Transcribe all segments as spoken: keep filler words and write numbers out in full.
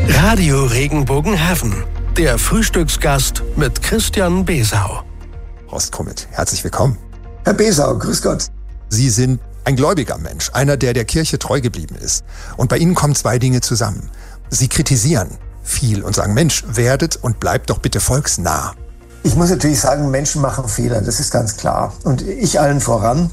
Radio Regenbogenhafen, der Frühstücksgast mit Christian Besau. Horst Krummelt, herzlich willkommen. Herr Besau, grüß Gott. Sie sind ein gläubiger Mensch, einer, der der Kirche treu geblieben ist. Und bei Ihnen kommen zwei Dinge zusammen. Sie kritisieren viel und sagen, Mensch, werdet und bleibt doch bitte volksnah. Ich muss natürlich sagen, Menschen machen Fehler, das ist ganz klar. Und ich allen voran.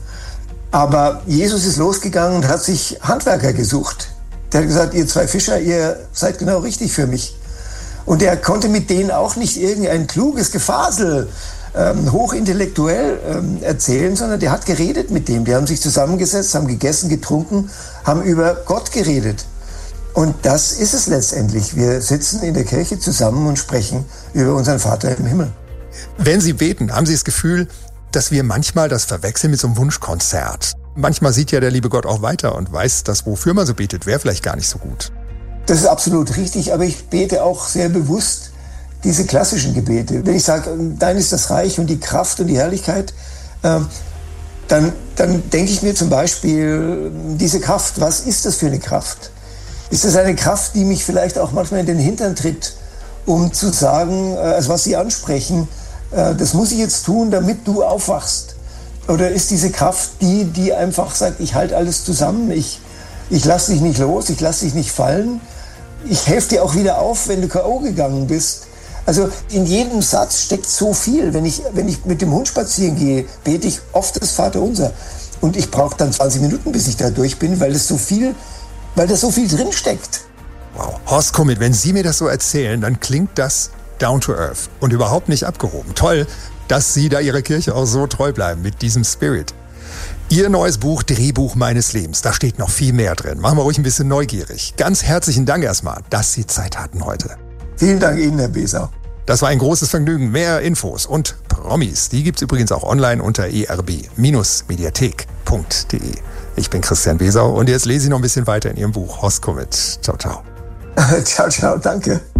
Aber Jesus ist losgegangen und hat sich Handwerker gesucht. Der hat gesagt, ihr zwei Fischer, ihr seid genau richtig für mich. Und er konnte mit denen auch nicht irgendein kluges Gefasel ähm, hochintellektuell ähm, erzählen, sondern der hat geredet mit dem. Die haben sich zusammengesetzt, haben gegessen, getrunken, haben über Gott geredet. Und das ist es letztendlich. Wir sitzen in der Kirche zusammen und sprechen über unseren Vater im Himmel. Wenn Sie beten, haben Sie das Gefühl, dass wir manchmal das verwechseln mit so einem Wunschkonzert? Manchmal sieht ja der liebe Gott auch weiter und weiß, dass wofür man so betet, wäre vielleicht gar nicht so gut. Das ist absolut richtig, aber ich bete auch sehr bewusst diese klassischen Gebete. Wenn ich sage, dein ist das Reich und die Kraft und die Herrlichkeit, äh, dann, dann denke ich mir zum Beispiel, diese Kraft, was ist das für eine Kraft? Ist das eine Kraft, die mich vielleicht auch manchmal in den Hintern tritt, um zu sagen, also was Sie ansprechen, das muss ich jetzt tun, damit du aufwachst? Oder ist diese Kraft die, die einfach sagt, ich halte alles zusammen, ich, ich lasse dich nicht los, ich lasse dich nicht fallen, ich helfe dir auch wieder auf, wenn du K O gegangen bist. Also in jedem Satz steckt so viel. Wenn ich, wenn ich mit dem Hund spazieren gehe, bete ich oft das Vaterunser. Und ich brauche dann zwanzig Minuten, bis ich da durch bin, weil es so viel, weil da so viel drin steckt. Wow. Horst Krummelt, wenn Sie mir das so erzählen, dann klingt das down to earth und überhaupt nicht abgehoben. Toll, dass Sie da Ihrer Kirche auch so treu bleiben mit diesem Spirit. Ihr neues Buch Drehbuch meines Lebens, da steht noch viel mehr drin. Machen wir ruhig ein bisschen neugierig. Ganz herzlichen Dank erstmal, dass Sie Zeit hatten heute. Vielen Dank Ihnen, Herr Besau. Das war ein großes Vergnügen. Mehr Infos und Promis, die gibt's übrigens auch online unter e r b mediathek punkt d e. Ich bin Christian Besau und jetzt lese ich noch ein bisschen weiter in Ihrem Buch Horst Krummelt. Ciao, ciao. Ciao, ciao, danke.